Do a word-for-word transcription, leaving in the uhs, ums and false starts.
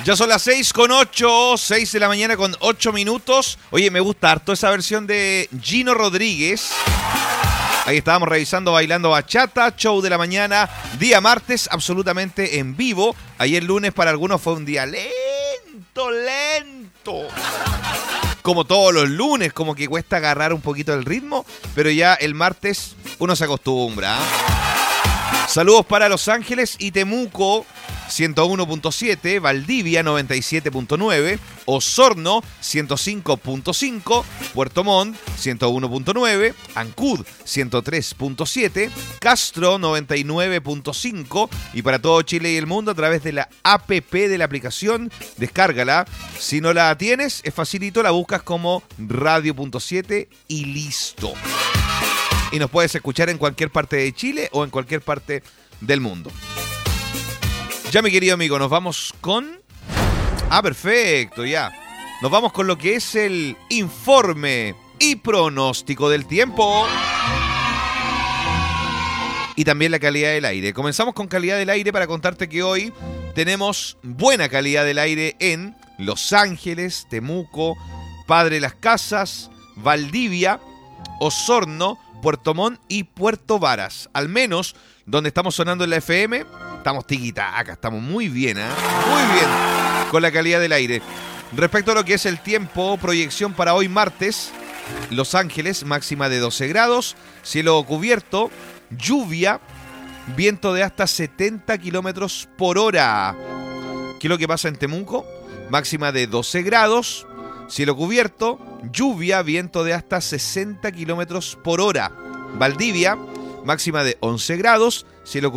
Ya son las seis con ocho, seis de la mañana con ocho minutos. Oye, me gusta harto esa versión de Gino Rodríguez. Ahí estábamos revisando Bailando Bachata, show de la mañana, día martes, absolutamente en vivo. Ayer lunes para algunos fue un día lento, lento. Como todos los lunes, como que cuesta agarrar un poquito el ritmo, pero ya el martes uno se acostumbra. Saludos para Los Ángeles y Temuco, ciento uno punto siete, Valdivia noventa y siete punto nueve, Osorno ciento cinco punto cinco, Puerto Montt ciento uno punto nueve, Ancud ciento tres punto siete, Castro noventa y nueve punto cinco y para todo Chile y el mundo a través de la app de la aplicación, descárgala. Si no la tienes, es facilito, la buscas como radio punto siete y listo. Y nos puedes escuchar en cualquier parte de Chile o en cualquier parte del mundo. Ya, mi querido amigo, nos vamos con... Ah, perfecto, ya. Nos vamos con lo que es el informe y pronóstico del tiempo. Y también la calidad del aire. Comenzamos con calidad del aire para contarte que hoy tenemos buena calidad del aire en Los Ángeles, Temuco, Padre Las Casas, Valdivia, Osorno, Puerto Montt y Puerto Varas. Al menos donde estamos sonando en la F M, estamos tiquitaca, estamos muy bien, ¿eh? Muy bien con la calidad del aire. Respecto a lo que es el tiempo, proyección para hoy martes, Los Ángeles, máxima de doce grados, cielo cubierto, lluvia, viento de hasta setenta kilómetros por hora. ¿Qué es lo que pasa en Temuco? Máxima de doce grados, cielo cubierto, lluvia, viento de hasta sesenta kilómetros por hora. Valdivia, máxima de once grados, cielo cubierto.